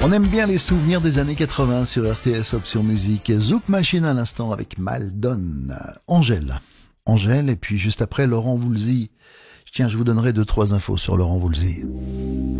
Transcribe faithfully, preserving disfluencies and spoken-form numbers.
On aime bien les souvenirs des années quatre-vingts sur R T S Option Musique. Zouk Machine à l'instant avec Maldon. Angèle. Angèle et puis juste après Laurent Voulzy. Tiens, je vous donnerai deux, trois infos sur Laurent Voulzy.